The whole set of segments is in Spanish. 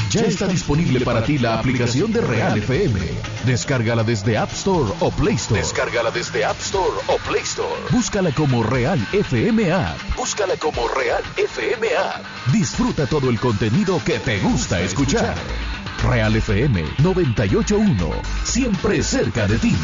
Ya está disponible para ti la aplicación de Real FM. Descárgala desde App Store o Play Store. Descárgala desde App Store o Play Store. Búscala como Real FM App. Búscala como Real FM App. Disfruta todo el contenido que te gusta escuchar. Real FM 98.1. Siempre cerca de ti.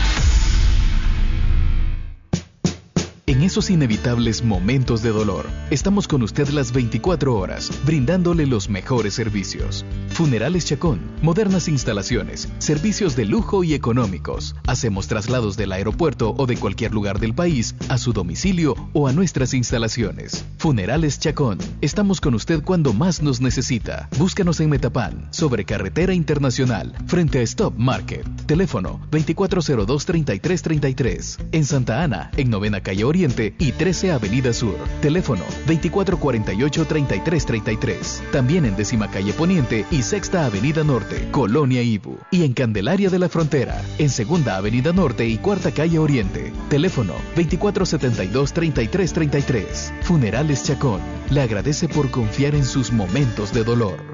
En esos inevitables momentos de dolor, estamos con usted las 24 horas, brindándole los mejores servicios. Funerales Chacón, modernas instalaciones, servicios de lujo y económicos. Hacemos traslados del aeropuerto o de cualquier lugar del país a su domicilio o a nuestras instalaciones. Funerales Chacón, estamos con usted cuando más nos necesita. Búscanos en Metapán, sobre Carretera Internacional, frente a Stop Market. Teléfono 2402-3333. En Santa Ana, en 9ª Calle Oriente y 13 Avenida Sur. Teléfono 2448-3333. También en 10ª Calle Poniente y 6ª Avenida Norte, Colonia Ibu. Y en Candelaria de la Frontera, en 2ª Avenida Norte y 4ª Calle Oriente. Teléfono 2472-3333. Funerales Chacón. Le agradece por confiar en sus momentos de dolor.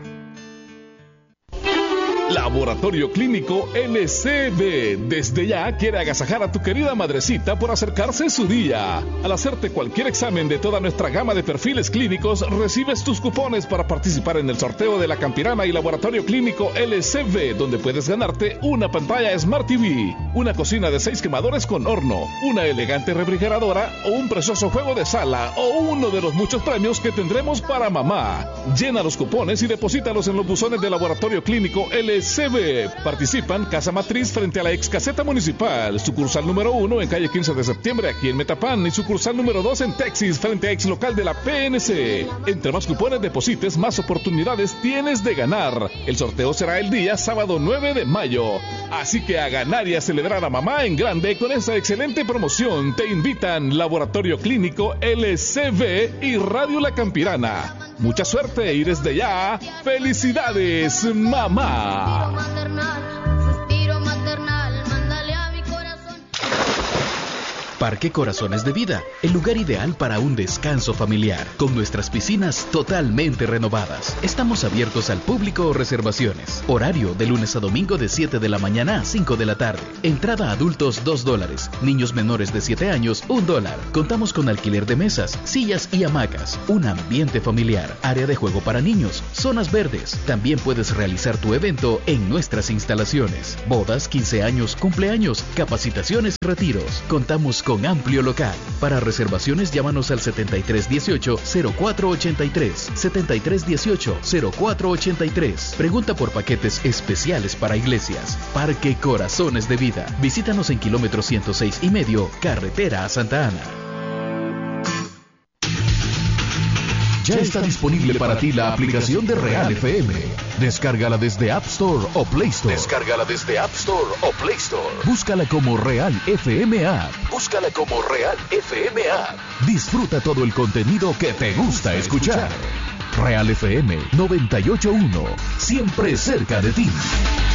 Laboratorio Clínico LCB desde ya quiere agasajar a tu querida madrecita por acercarse su día. Al hacerte cualquier examen de toda nuestra gama de perfiles clínicos, recibes tus cupones para participar en el sorteo de la Campirana y Laboratorio Clínico LCB, donde puedes ganarte una pantalla Smart TV, una cocina de 6 quemadores con horno, una elegante refrigeradora o un precioso juego de sala o uno de los muchos premios que tendremos para mamá. Llena los cupones y deposítalos en los buzones del Laboratorio Clínico LCB. Participan Casa Matriz frente a la ex caseta municipal, sucursal número 1 en calle 15 de septiembre aquí en Metapán y sucursal número 2 en Texas frente a ex local de la PNC. Entre más cupones deposites, más oportunidades tienes de ganar. El sorteo será el día sábado 9 de mayo. Así que a ganar y a celebrar a mamá en grande con esta excelente promoción te invitan Laboratorio Clínico LCB y Radio La Campirana. Mucha suerte y desde ya, ¡felicidades, mamá! Parque Corazones de Vida, el lugar ideal para un descanso familiar, con nuestras piscinas totalmente renovadas. Estamos abiertos al público o reservaciones. Horario de lunes a domingo de 7 de la mañana a 5 de la tarde. Entrada adultos $2, niños menores de 7 años $1. Contamos con alquiler de mesas, sillas y hamacas. Un ambiente familiar, área de juego para niños, zonas verdes. También puedes realizar tu evento en nuestras instalaciones. Bodas, 15 años, cumpleaños, capacitaciones, retiros. Contamos con amplio local. Para reservaciones llámanos al 7318-0483, 7318-0483. Pregunta por paquetes especiales para iglesias. Parque Corazones de Vida. Visítanos en kilómetro 106.5, carretera a Santa Ana. Ya está disponible para ti la aplicación de Real FM. Descárgala desde App Store o Play Store. Descárgala desde App Store o Play Store. Búscala como Real FM App. Búscala como Real FM App. Disfruta todo el contenido que te gusta escuchar. Real FM 98.1. Siempre cerca de ti.